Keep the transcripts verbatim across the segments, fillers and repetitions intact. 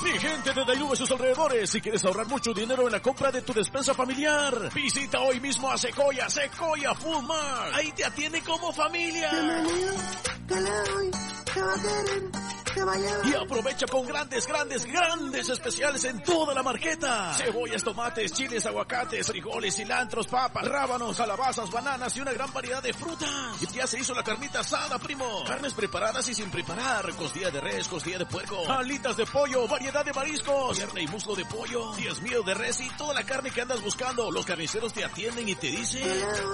Mi gente de Dainuba y sus alrededores, si quieres ahorrar mucho dinero en la compra de tu despensa familiar, visita hoy mismo a Sequoia, Sequoia Food Mart. Ahí te atiende como familia. Y aprovecha con grandes, grandes, grandes especiales en toda la marqueta. Cebollas, tomates, chiles, aguacates, frijoles, cilantros, papas, rábanos, calabazas, bananas y una gran variedad de frutas. Y ya se hizo la carnita asada, primo. Carnes preparadas y sin preparar. Costilla de res, costilla de puerco, alitas de pollo, variedad de mariscos, carne y muslo de pollo, diez mil de res y toda la carne que andas buscando. Los carniceros te atienden y te dicen...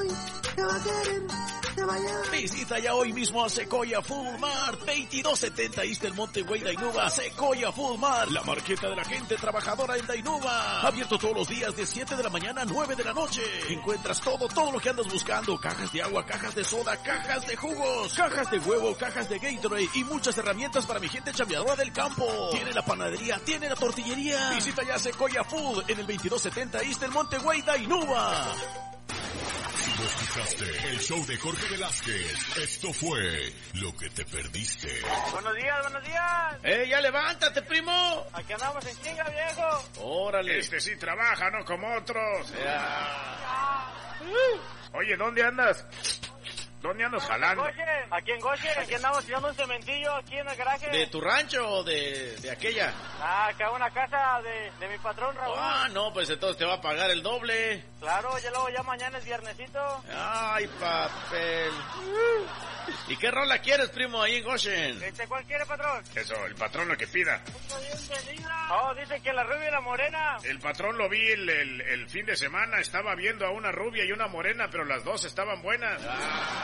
Visita ya hoy mismo a Sequoia Food Mart, veintidós setenta East del Monte Güey, Dainuba. Sequoia Food Mart, la marqueta de la gente trabajadora en Dainuba. Abierto todos los días de siete de la mañana a nueve de la noche. Encuentras todo, todo lo que andas buscando. Cajas de agua, cajas de soda, cajas de jugos, cajas de huevo, cajas de Gatorade y muchas herramientas para mi gente chambeadora del campo. Tiene la panadería, tiene la tortillería. Visita ya Sequoia Food en el veintidós setenta East del Monte Güey, Dainuba. Si no escuchaste el show de Jorge Velázquez, esto fue lo que te perdiste. Buenos días, buenos días. ¡Eh, ya levántate, primo! Aquí andamos en chinga, viejo. Órale. Este sí trabaja, no como otros. Ya. Oye, ¿dónde andas? ¿Dónde andas jalando? Aquí en Goshen, aquí andamos tirando un cementillo aquí en el garaje. ¿De tu rancho o de, de aquella? Ah, acá una casa de, de mi patrón, Raúl. Ah, no, pues entonces te va a pagar el doble. Claro, ya luego ya mañana es viernesito. Ay, papel. ¿Y qué rola quieres, primo, ahí en Goshen? Este, ¿cuál quiere, patrón? Eso, el patrón lo que pida. Oh, dice que la rubia y la morena. El patrón lo vi el, el, el fin de semana, estaba viendo a una rubia y una morena, pero las dos estaban buenas. Ah.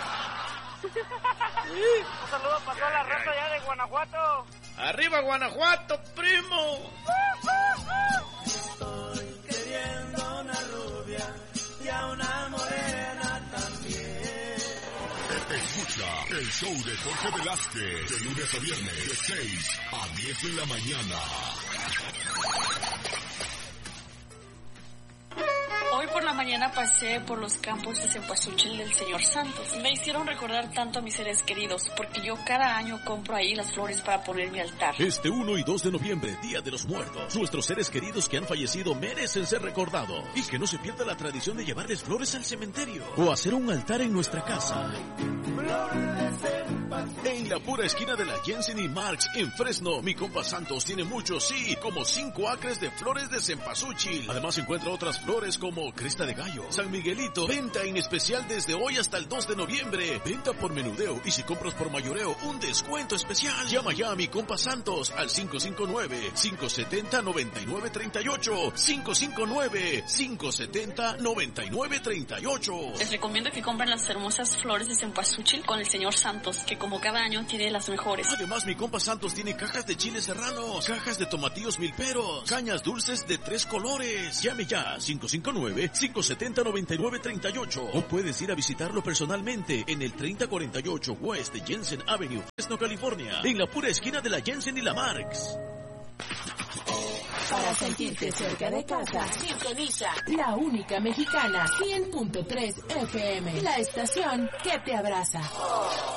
Un saludo para toda la raza allá de Guanajuato. ¡Arriba, Guanajuato, primo! Estoy queriendo una rubia y a una morena también. Escucha el show de Jorge Velázquez de lunes a viernes de seis a diez de la mañana. Hoy por la mañana pasé por los campos de Cempasúchil del Señor Santos. Me hicieron recordar tanto a mis seres queridos, porque yo cada año compro ahí las flores para poner mi altar. Este uno y dos de noviembre, Día de los Muertos, nuestros seres queridos que han fallecido merecen ser recordados. Y que no se pierda la tradición de llevarles flores al cementerio o hacer un altar en nuestra casa. En la pura esquina de la Jensen y Marx, en Fresno, mi compa Santos tiene muchos, sí, como cinco acres de flores de cempasúchil. Además encuentra otras flores como cresta de gallo, San Miguelito, venta en especial desde hoy hasta el dos de noviembre. Venta por menudeo y si compras por mayoreo, un descuento especial. Llama ya a mi compa Santos al cinco cinco nueve, cinco siete cero, nueve nueve tres ocho, cinco cinco nueve, cinco siete cero, nueve nueve tres ocho. Les recomiendo que compren las hermosas flores de cempasúchil con el Señor Santos, que como cada año tiene las mejores. Además, mi compa Santos tiene cajas de chiles serranos, cajas de tomatillos milperos, cañas dulces de tres colores. Llame ya, cinco cinco nueve, cinco siete cero, nueve nueve tres ocho. O puedes ir a visitarlo personalmente en el treinta cuarenta y ocho West Jensen Avenue, Fresno, California, en la pura esquina de la Jensen y la Marx. Para sentirte cerca de casa, sintoniza la única mexicana cien punto tres F M, la estación que te abraza.